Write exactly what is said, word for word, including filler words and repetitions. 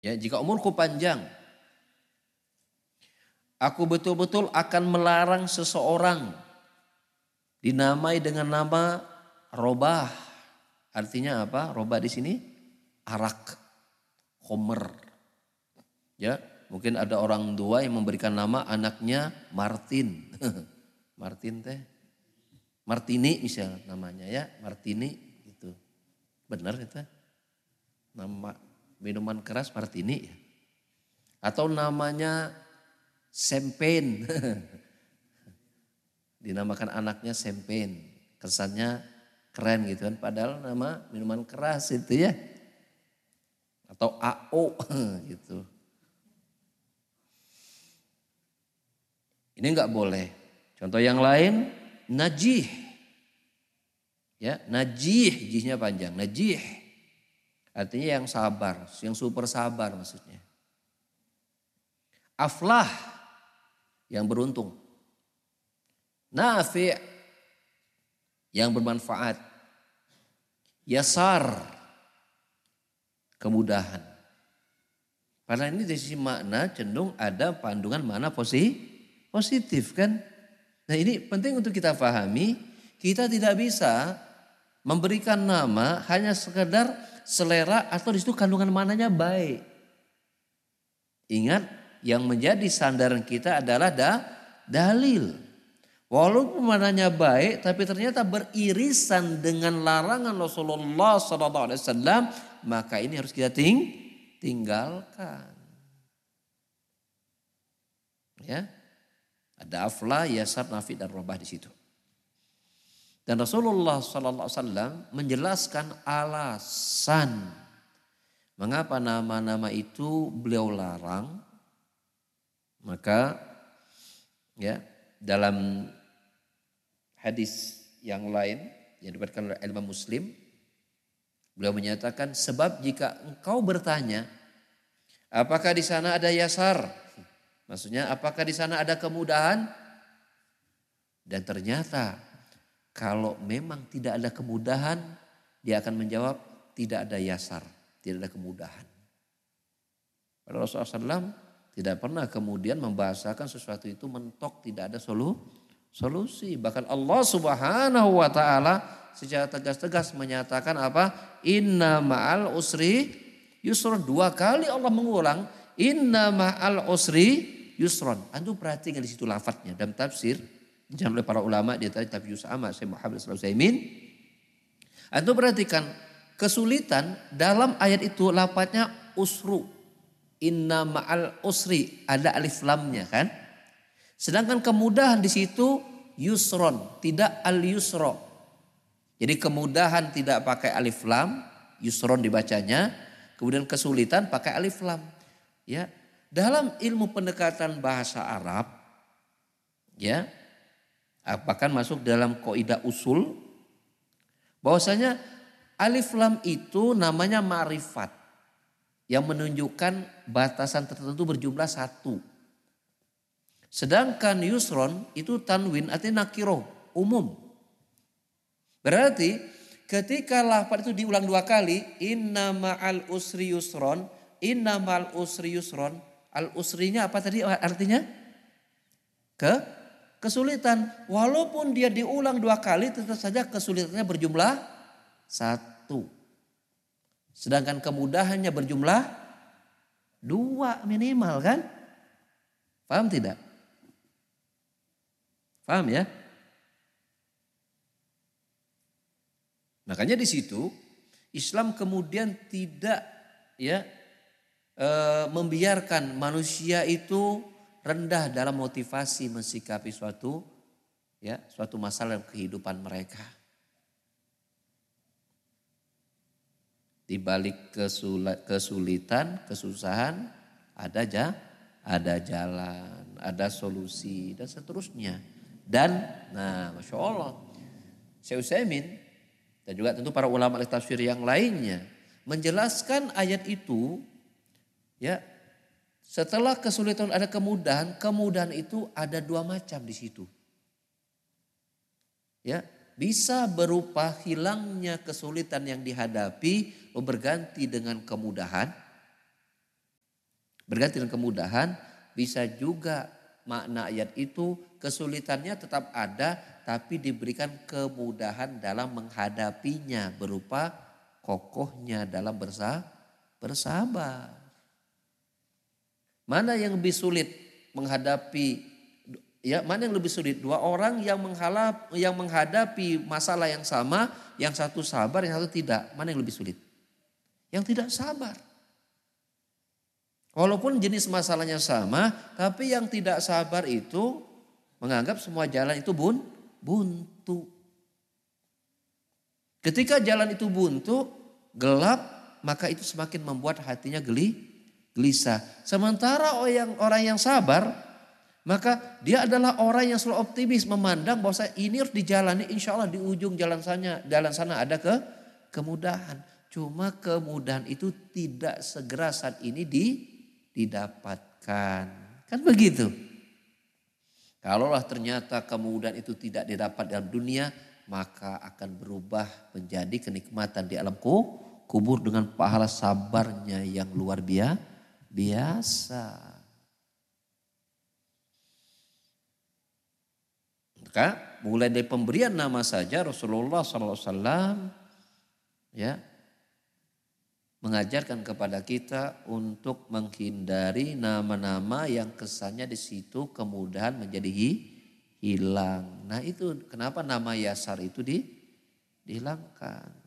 Ya, jika umurku panjang, aku betul-betul akan melarang seseorang dinamai dengan nama robah. Artinya apa? Robah di sini arak, homer. Ya, mungkin ada orang tua yang memberikan nama anaknya Martin. Martin teh, Martini misal namanya ya, Martini gitu. Benar itu? Nama minuman keras Martini ya. Atau namanya Champagne. Dinamakan anaknya Champagne. Kesannya keren gitu kan. Padahal nama minuman keras itu ya. Atau A O gitu. Ini enggak boleh. Contoh yang lain, najih. Ya, najih, jihnya panjang. Najih. Artinya yang sabar, yang super sabar maksudnya. Aflah, yang beruntung. Nafi', yang bermanfaat. Yasar, kemudahan. Karena ini dari sisi makna cenderung ada kandungan mana positif kan. Nah ini penting untuk kita pahami, kita tidak bisa memberikan nama hanya sekedar selera atau disitu kandungan mananya baik. Ingat yang menjadi sandaran kita adalah da, dalil. Walaupun mananya baik tapi ternyata beririsan dengan larangan Rasulullah shallallahu alaihi wasallam, maka ini harus kita ting, tinggalkan. Ya. Ada afla, yasar, nafi dan robah di situ. Dan Rasulullah shallallahu alaihi wasallam menjelaskan alasan mengapa nama-nama itu beliau larang. Maka ya dalam hadis yang lain yang diriwayatkan oleh Imam Muslim, beliau menyatakan sebab jika engkau bertanya apakah di sana ada yasar, maksudnya apakah di sana ada kemudahan, dan ternyata kalau memang tidak ada kemudahan, dia akan menjawab tidak ada yasar, tidak ada kemudahan. Pada Rasulullah shallallahu alaihi wasallam tidak pernah kemudian membahasakan sesuatu itu mentok, tidak ada solu, solusi. Bahkan Allah subhanahu wa ta'ala secara tegas-tegas menyatakan apa? Inna ma'al usri yusron. Dua kali Allah mengulang inna ma'al usri yusron. Antum perhatikan di situ lafadznya dalam tafsir. Jangan oleh para ulama di antara tafsir sama Syekh Muhammad sallallahu alaihi wasallam. Antum perhatikan kesulitan dalam ayat itu lafadznya usru. Inna ma'al usri, ada alif lamnya kan. Sedangkan kemudahan di situ yusron, tidak al yusro. Jadi kemudahan tidak pakai alif lam, yusron dibacanya. Kemudian kesulitan pakai alif lam. Ya, dalam ilmu pendekatan bahasa Arab, ya, bahkan masuk dalam kaidah usul, bahwasanya alif lam itu namanya ma'rifat. Yang menunjukkan batasan tertentu berjumlah satu. Sedangkan yusron itu tanwin artinya nakiroh, umum. Berarti ketika lafaz itu diulang dua kali, inna ma'al usri yusron, inna ma'al usri yusron, al usrinya apa tadi artinya? Ke kesulitan. Walaupun dia diulang dua kali tetap saja kesulitannya berjumlah satu. Sedangkan kemudahannya berjumlah dua minimal kan? Paham tidak? Paham ya? Makanya di situ Islam kemudian tidak ya e, membiarkan manusia itu rendah dalam motivasi mensikapi suatu ya suatu masalah dalam kehidupan mereka. Di balik kesulitan, kesusahan ada ja, ada jalan, ada solusi dan seterusnya. Dan nah Masya Allah Syekh Utsaimin dan juga tentu para ulama tafsir yang lainnya menjelaskan ayat itu ya setelah kesulitan ada kemudahan, kemudahan itu ada dua macam di situ. Ya, bisa berupa hilangnya kesulitan yang dihadapi berganti dengan kemudahan. berganti dengan kemudahan. Bisa juga makna ayat itu kesulitannya tetap ada, tapi diberikan kemudahan dalam menghadapinya berupa kokohnya dalam bersa bersabar. Mana yang lebih sulit menghadapi, ya mana yang lebih sulit? Dua orang yang menghalap, yang menghadapi masalah yang sama, yang satu sabar, yang satu tidak. Mana yang lebih sulit? Yang tidak sabar. Walaupun jenis masalahnya sama, tapi yang tidak sabar itu menganggap semua jalan itu bun, buntu. Ketika jalan itu buntu, gelap, maka itu semakin membuat hatinya geli, gelisah. Sementara orang yang, orang yang sabar, maka dia adalah orang yang selalu optimis, memandang bahwa ini harus dijalani, insya Allah di ujung jalan sana, jalan sana ada ke kemudahan. Cuma kemudahan itu tidak segera saat ini di didapatkan. Kan begitu. Kalaulah ternyata kemudahan itu tidak didapat dalam dunia, maka akan berubah menjadi kenikmatan di alam kubur dengan pahala sabarnya yang luar biasa. Maka mulai dari pemberian nama saja Rasulullah shallallahu alaihi wasallam ya mengajarkan kepada kita untuk menghindari nama-nama yang kesannya di situ kemudahan menjadi hilang. Nah itu kenapa nama Yasar itu di, dihilangkan.